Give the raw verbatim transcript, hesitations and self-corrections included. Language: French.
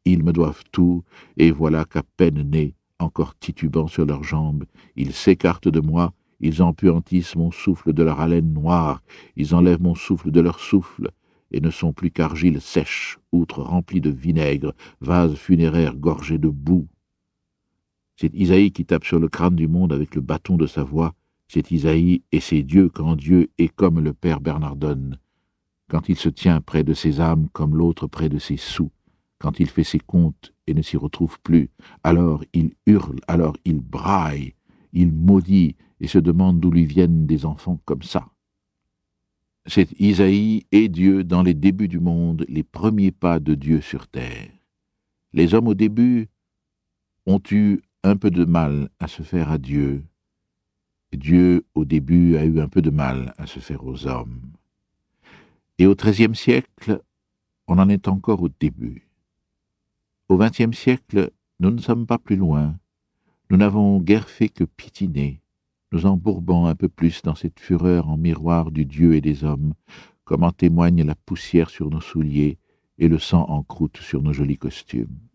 Ils me doivent tout, et voilà qu'à peine nés, encore titubants sur leurs jambes, ils s'écartent de moi, ils empuantissent mon souffle de leur haleine noire, ils enlèvent mon souffle de leur souffle, et ne sont plus qu'argile sèche, outre remplie de vinaigre, vase funéraire gorgé de boue. C'est Isaïe qui tape sur le crâne du monde avec le bâton de sa voix, c'est Isaïe et c'est Dieu quand Dieu est comme le père Bernardone, quand il se tient près de ses âmes comme l'autre près de ses sous, quand il fait ses comptes et ne s'y retrouve plus, alors il hurle, alors il braille, il maudit et se demande d'où lui viennent des enfants comme ça. C'est Isaïe et Dieu dans les débuts du monde, les premiers pas de Dieu sur terre. Les hommes au début ont eu un peu de mal à se faire à Dieu. Dieu, au début, a eu un peu de mal à se faire aux hommes. Et au treizième siècle, on en est encore au début. Au vingtième siècle, nous ne sommes pas plus loin. Nous n'avons guère fait que pitiner, nous embourbant un peu plus dans cette fureur en miroir du Dieu et des hommes, comme en témoigne la poussière sur nos souliers et le sang en croûte sur nos jolis costumes.